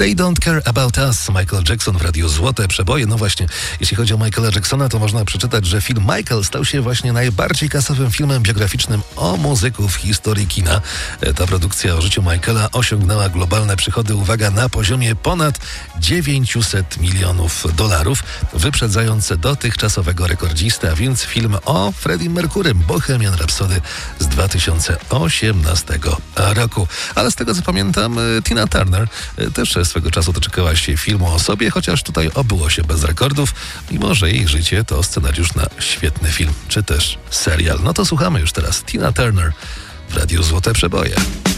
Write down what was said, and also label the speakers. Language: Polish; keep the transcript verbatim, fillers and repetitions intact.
Speaker 1: They Don't Care About Us, Michael Jackson w Radiu Złote Przeboje. No właśnie, jeśli chodzi o Michaela Jacksona, to można przeczytać, że film Michael stał się właśnie najbardziej kasowym filmem biograficznym o muzyku w historii kina. Ta produkcja o życiu Michaela osiągnęła globalne przychody, uwaga, na poziomie ponad dziewięćset milionów dolarów, wyprzedzając dotychczasowego rekordzistę, a więc film o Freddie Mercurym, Bohemian Rhapsody z dwa tysiące osiemnastego roku. Ale z tego co pamiętam, Tina Turner też swego czasu doczekała się filmu o sobie, chociaż tutaj obyło się bez rekordów, mimo że jej życie to scenariusz na świetny film, czy też serial. No to słuchamy już teraz Tina Turner w Radiu Złote Przeboje.